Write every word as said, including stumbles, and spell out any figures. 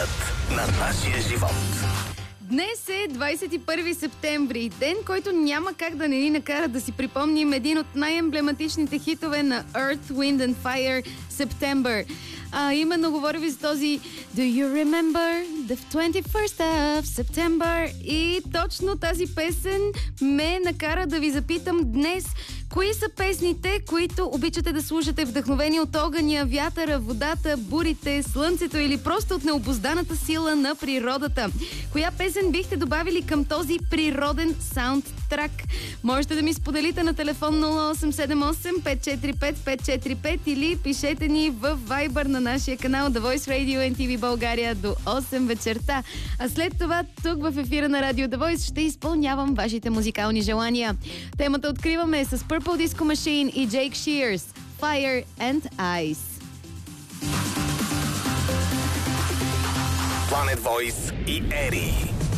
Ритъмът на нашия живот. Днес е двадесет и първи септември, ден, който няма как да не ни накара да си припомним един от най-емблематичните хитове на Earth, Wind and Fire, September. А именно говоря ви за този Do you remember the twenty-first of September? И точно тази песен ме накара да ви запитам днес, кои са песните, които обичате да слушате вдъхновени от огъня, вятъра, водата, бурите, слънцето или просто от необузданата сила на природата? Коя песен бихте добавили към този природен саундтрак? Можете да ми споделите на телефон нула осем седем осем пет четири пет пет четири пет или пишете ни в Viber на нашия канал The Voice Radio Ен Ти Ви България до осем вечерта. А след това тук в ефира на Радио The Voice ще изпълнявам вашите музикални желания. Темата откриваме с Purple Disco Machine и Jake Shears, Fire and Ice. Planet Voice и Ери.